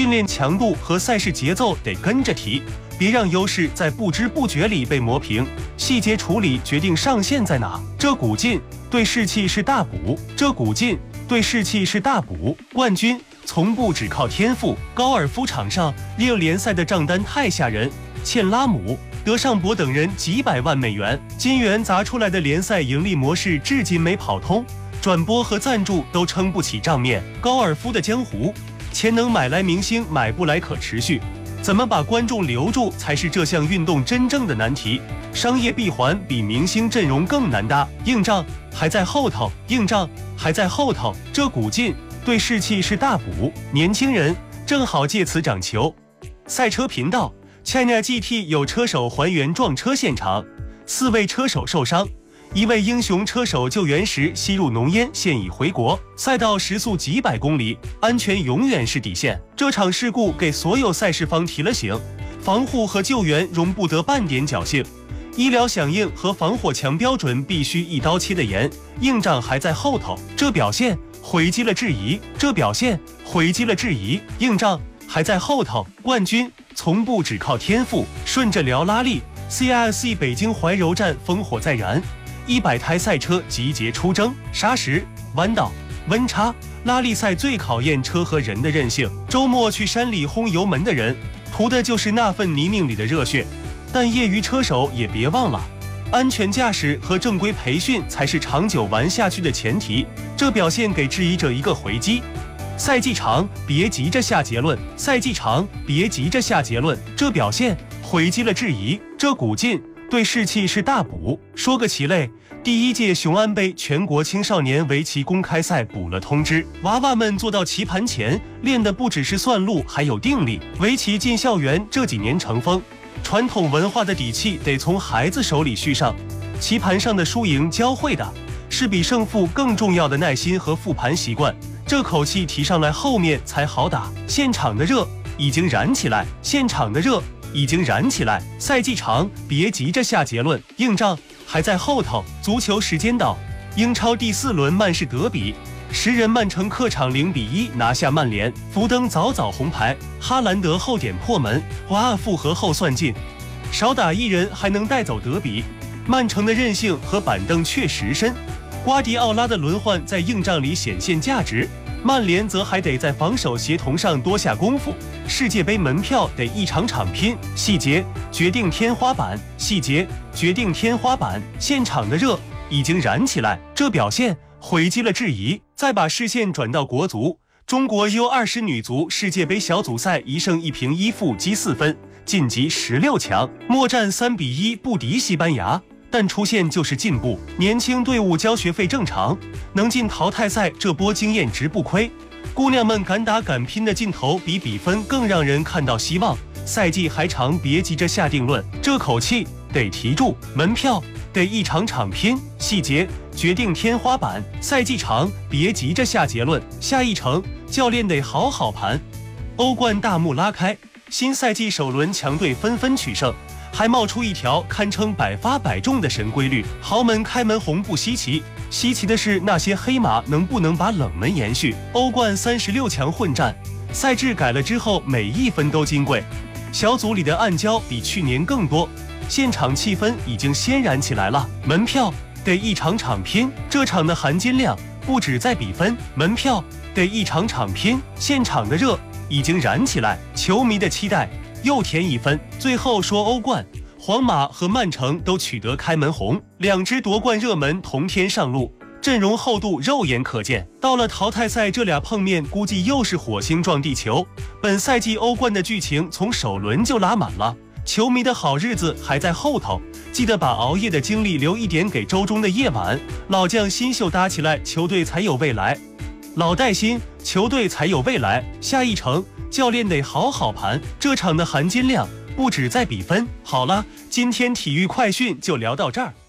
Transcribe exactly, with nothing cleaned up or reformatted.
训练强度和赛事节奏得跟着提，别让优势在不知不觉里被磨平。细节处理决定上限在哪。这股劲对士气是大补，这股劲对士气是大补。冠军从不只靠天赋。高尔夫场上rio联赛的账单太吓人，欠拉姆、德尚博等人几百万美元，金元砸出来的联赛盈利模式至今没跑通，转播和赞助都撑不起账面。高尔夫的江湖，钱能买来明星，买不来可持续。怎么把观众留住，才是这项运动真正的难题。商业闭环比明星阵容更难搭，硬仗还在后头，硬仗还在后头。这股劲对士气是大补，年轻人正好借此长球。赛车频道 China G T 有车手还原撞车现场，四位车手受伤，一位英雄车手救援时吸入浓烟，现已回国。赛道时速几百公里，安全永远是底线。这场事故给所有赛事方提了醒，防护和救援容不得半点侥幸，医疗响应和防火墙标准必须一刀切的严。硬仗还在后头，这表现回击了质疑，这表现回击了质疑。硬仗还在后头，冠军从不只靠天赋。顺着聊拉力 C I C 北京怀柔站烽火再燃，一百台赛车集结出征，沙石、弯道、温差，拉力赛最考验车和人的韧性。周末去山里轰油门的人，图的就是那份泥泞里的热血。但业余车手也别忘了，安全驾驶和正规培训才是长久玩下去的前提。这表现给质疑者一个回击。赛季长，别急着下结论。赛季长，别急着下结论。这表现回击了质疑，这股劲对士气是大补。说个其类，第一届雄安杯全国青少年围棋公开赛补了通知，娃娃们坐到棋盘前练的不只是算路，还有定力。围棋进校园这几年成风，传统文化的底气得从孩子手里续上。棋盘上的输赢教会的是比胜负更重要的耐心和复盘习惯。这口气提上来，后面才好打。现场的热已经燃起来，现场的热已经燃起来。赛季长，别急着下结论，硬仗还在后头。足球时间到，英超第四轮曼市德比，十人曼城客场零比一拿下曼联，福登早早红牌，哈兰德后点破门，华尔复合后算进，少打一人还能带走德比。曼城的韧性和板凳确实深，瓜迪奥拉的轮换在硬仗里显现价值。曼联则还得在防守协同上多下功夫，世界杯门票得一场场拼，细节决定天花板，细节决定天花板。现场的热已经燃起来，这表现回击了质疑。再把视线转到国足，中国 U 二十 女足世界杯小组赛一胜一平一负积四分，晋级十六强，末战三比一不敌西班牙。但出现就是进步，年轻队伍交学费正常，能进淘汰赛这波经验值不亏。姑娘们敢打敢拼的劲头比比分更让人看到希望。赛季还长，别急着下定论，这口气得提住，门票得一场场拼，细节决定天花板。赛季长，别急着下结论，下一城教练得好好盘。欧冠大幕拉开，新赛季首轮强队纷纷取胜，还冒出一条堪称百发百中的神规律：豪门开门红不稀奇，稀奇的是那些黑马能不能把冷门延续。欧冠三十六强混战，赛制改了之后，每一分都金贵。小组里的暗礁比去年更多，现场气氛已经鲜燃起来了。门票得一场场拼，这场的含金量不止在比分，门票得一场场拼，现场的热已经燃起来，球迷的期待又添一分。最后说欧冠，皇马和曼城都取得开门红，两支夺冠热门同天上路，阵容厚度肉眼可见。到了淘汰赛，这俩碰面估计又是火星撞地球。本赛季欧冠的剧情从首轮就拉满了，球迷的好日子还在后头，记得把熬夜的精力留一点给周中的夜晚。老将新秀搭起来，球队才有未来；老带新，球队才有未来。下一城教练得好好盘，这场的含金量不止在比分。好了，今天体育快讯就聊到这儿。